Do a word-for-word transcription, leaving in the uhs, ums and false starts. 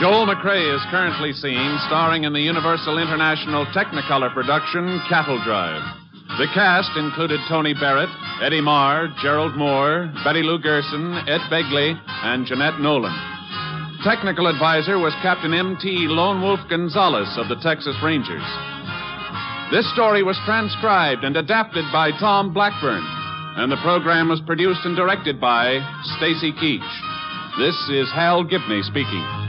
Joel McCrea is currently seen starring in the Universal International Technicolor production Cattle Drive. The cast included Tony Barrett, Eddie Marr, Gerald Moore, Betty Lou Gerson, Ed Begley, and Jeanette Nolan. Technical advisor was Captain M T Lone Wolf Gonzalez of the Texas Rangers. This story was transcribed and adapted by Tom Blackburn, and the program was produced and directed by Stacy Keach. This is Hal Gibney speaking.